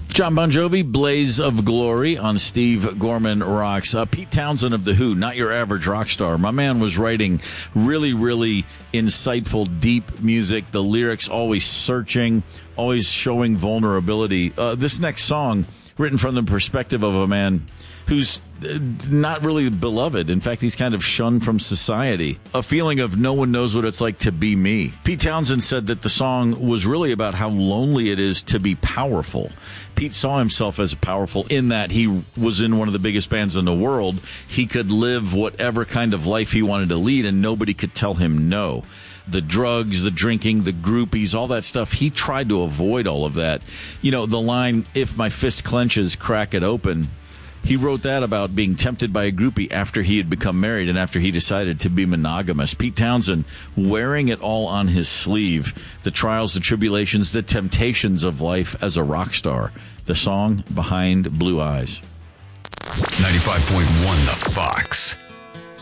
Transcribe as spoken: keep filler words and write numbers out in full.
John Bon Jovi, Blaze of Glory on Steve Gorman Rocks. Uh, Pete Townsend of The Who, not your average rock star. My man was writing really, really insightful, deep music. The lyrics always searching, always showing vulnerability. Uh, this next song, written from the perspective of a man who's not really beloved. In fact, he's kind of shunned from society. A feeling of no one knows what it's like to be me. Pete Townsend said that the song was really about how lonely it is to be powerful. Pete saw himself as powerful in that he was in one of the biggest bands in the world. He could live whatever kind of life he wanted to lead, and nobody could tell him no. The drugs, the drinking, the groupies, all that stuff. He tried to avoid all of that. You know, the line, "If my fist clenches, crack it open." He wrote that about being tempted by a groupie after he had become married and after he decided to be monogamous. Pete Townsend wearing it all on his sleeve. The trials, the tribulations, the temptations of life as a rock star. The song Behind Blue Eyes. ninety-five point one The Fox.